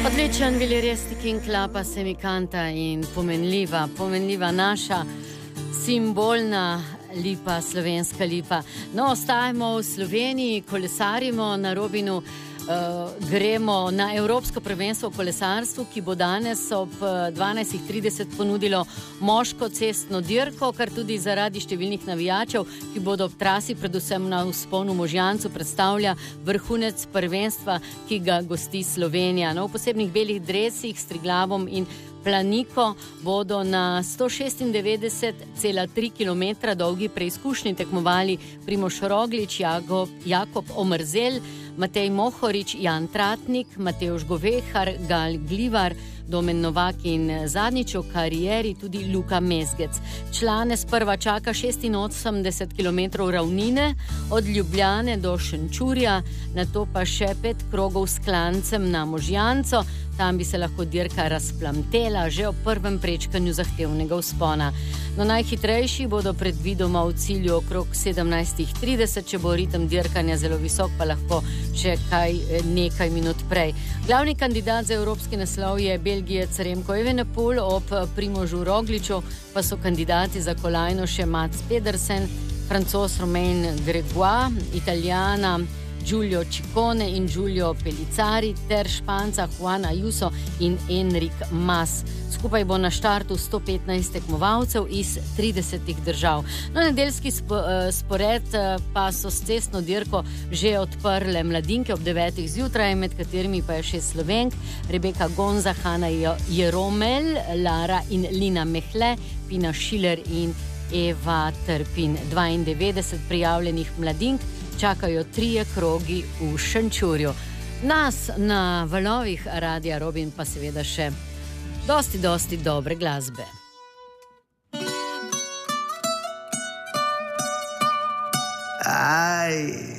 Odličen Viljoresti King Klapa Semikanta in pomenljiva naša simbolna lipa, slovenska lipa. No, ostajamo v Sloveniji, kolesarimo na Robinu, gremo na Evropsko prvenstvo v kolesarstvu, ki bo danes ob 12:30 ponudilo moško cestno dirko, kar tudi zaradi številnih navijačev, ki bodo ob trasi predvsem na vzponu Možjancu, predstavlja vrhunec prvenstva, ki ga gosti Slovenija. No, v posebnih belih dresih s Triglavom in Planiko bodo na 196,3 km dolgi preizkušnji tekmovali Primož Roglič, Jakob Omerzel, Matej Mohorič, Jan Tratnik, Matevž Govehar, Gal Glivar, Domen Novak in zadnjič v karieri tudi Luka Mezgec. Člane sprva čaka 86 km ravnine od Ljubljane do Šenčurja, nato pa še 5 krogov s klancem na Možjanco. Tam bi se lahko dirka razplamtela že ob prvem prečkanju zahtevnega vzpona. No, najhitrejši bodo predvidoma v cilju okrog 17:30, če bo ritem dirkanja zelo visok, pa lahko še nekaj minut prej. Glavni kandidat za evropski naslov je Belgijec Remko Evenepoel, ob Primožu Rogliču pa so kandidati za kolajno še Mats Pedersen, Francoz Romain Gregoire, Italijana Giulio Ciccone in Giulio Pellizzari ter Španca Juan Ayuso in Enric Mas. Skupaj bo na štartu 115 tekmovalcev iz 30 držav. No, nedeljski spored pa so s cestno dirko že odprle mladinke ob 9 zjutraj, med katerimi pa je 6 Slovenk, Rebeka Gonza, Hanna Jeromel, Lara in Lina Mehle, Pina Šiler in Eva Trpin. 92 prijavljenih mladink, čakajo 3 krogi v Šenčurju. Nas na valovih Radia Robin pa seveda še dosti dobre glasbe. Aj.